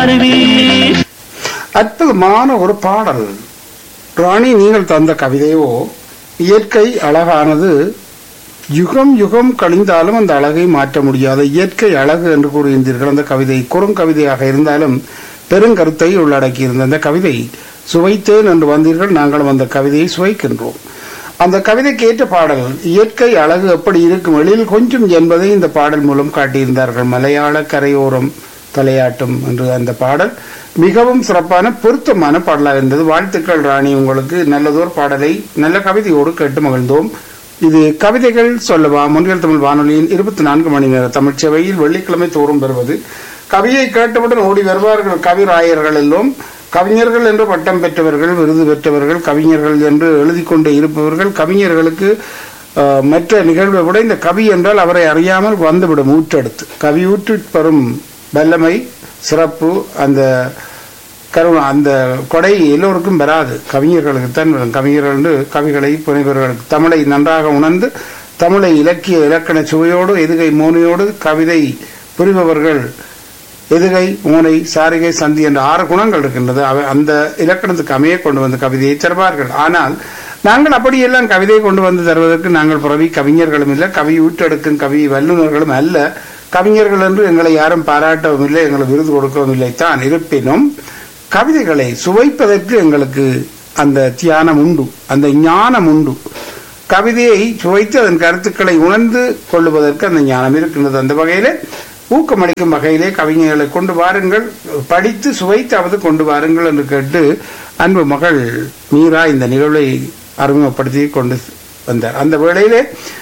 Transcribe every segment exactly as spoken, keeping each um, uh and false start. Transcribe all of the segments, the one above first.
அற்புதமான ஒரு பாடல். ராணி, நீங்கள் தந்த கவிதையோ இயற்கை அழகானது. யுகம் யுகம் கழிந்தாலும் அந்த அழகை மாற்ற முடியாத இயற்கை அழகு என்று கூறுகின்றீர்கள். அந்த கவிதை குறுங்கவிதையாக இருந்தாலும் பெருங்கருத்தை உள்ளடக்கியிருந்த அந்த கவிதை சுவைத்தேன் என்று வந்தீர்கள். நாங்களும் அந்த கவிதையை சுவைக்கின்றோம். அந்த கவிதைக்கு ஏற்ற பாடல் இயற்கை அழகு எப்படி இருக்கும் எழில் கொஞ்சம் என்பதை இந்த பாடல் மூலம் காட்டியிருந்தார்கள். மலையாள கரையோரம் தலையாட்டும் என்று அந்த பாடல் மிகவும் சிறப்பான பொருத்தமான பாடலாக இருந்தது. வாழ்த்துக்கள் ராணி, உங்களுக்கு நல்லதோர் பாடலை நல்ல கவிதையோடு கேட்டு மகிழ்ந்தோம். இது கவிதைகள் சொல்லவா முன்கள் தமிழ் வானொலியின் இருபத்தி நான்கு மணி நேர தமிழ்ச்சபையில் வெள்ளிக்கிழமை தோறும் பெறுவது. கவியை கேட்டவுடன் ஓடி வருவார்கள் கவிராயர்கள் எல்லாம். கவிஞர்கள் என்று பட்டம் பெற்றவர்கள், விருது பெற்றவர்கள், கவிஞர்கள் என்று எழுதி கொண்டே இருப்பவர்கள். கவிஞர்களுக்கு மற்ற நிகழ்வை விட இந்த கவி என்றால் அவரை அறியாமல் வந்துவிடும் ஊற்றெடுத்து. கவி ஊற்றி பெறும் வல்லமை, சிறப்பு, அந்த கருணை, அந்த கொடை எல்லோருக்கும் வராது. கவிஞர்களுக்கு தான் வரும். கவிஞர்கள் என்று கவிகளை புனைவர்களுக்கு தமிழை நன்றாக உணர்ந்து தமிழை இலக்கிய இலக்கண சுவையோடு எதுகை மோனையோடு கவிதை புரிபவர்கள் எதுகை மோனை சாரிகை சந்தி என்ற ஆறு குணங்கள் இருக்கின்றது. அவை அந்த இலக்கணத்துக்கு அமைய கொண்டு வந்து கவிதையை தருவார்கள். ஆனால் நாங்கள் அப்படியெல்லாம் கவிதையை கொண்டு வந்து தருவதற்கு நாங்கள் பிறவி கவிஞர்களும் இல்லை, கவி ஊற்றெடுக்கும் கவி வல்லுநர்களும் அல்ல. கவிஞர்கள் என்று எங்களை யாரும் பாராட்டவும் இல்லை, எங்களை விருது கொடுக்கவும் இல்லை தான். இருப்பினும் கவிதைகளை சுவைப்பதற்கு எங்களுக்கு அந்த தியானம் உண்டு, அந்த ஞானம் உண்டு. கவிதையை சுவைத்து அதன் கருத்துக்களை உணர்ந்து கொள்ளுவதற்கு அந்த ஞானம் இருக்கின்றது. அந்த வகையிலே ஊக்கமளிக்கும் வகையிலே கவிஞர்களை கொண்டு வாருங்கள், படித்து சுவைத்தாவது கொண்டு வாருங்கள் என்று கேட்டு அன்பு மகள் மீரா இந்த நிகழ்வை அறிமுகப்படுத்தி கொண்டு வந்தார். அந்த வேளையிலே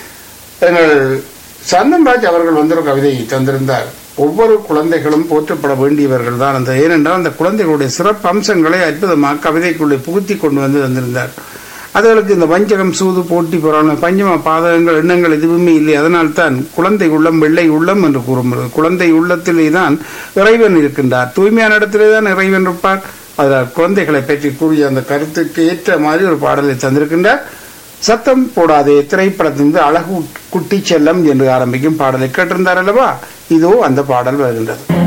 எங்கள் சந்தன்ராஜ் அவர்கள் வந்து ஒரு கவிதை தந்திருந்தார். ஒவ்வொரு குழந்தைகளும் போற்றப்பட வேண்டியவர்கள் தான் அந்த, ஏனென்றால் அந்த குழந்தைகளுடைய சிறப்பு அம்சங்களை அற்புதமாக கவிதைக்குள்ளே புகுத்தி கொண்டு வந்து தந்திருந்தார். அதுகளுக்கு இந்த வஞ்சகம், சூது, போட்டி, பொறாமை, பஞ்சம பாதகங்கள், எண்ணங்கள் எதுவுமே இல்லை. அதனால்தான் குழந்தை உள்ளம் வெள்ளை உள்ளம் என்று கூறுகிறது. குழந்தை உள்ளத்திலே தான் இறைவன் இருக்கின்றார், தூய்மையான இடத்திலே தான் இறைவன் இருப்பார். அதில் குழந்தைகளை பற்றி கூறிய அந்த கருத்துக்கு ஏற்ற மாதிரி ஒரு பாடலை தந்திருக்கின்றார். சத்தம் போடாதே திரைப்படத்திலிருந்து அழகு குட்டி செல்லம் என்று ஆரம்பிக்கும் பாடலை கேட்டிருந்தார் அல்லவா? இதோ அந்த பாடல் வருகின்றது.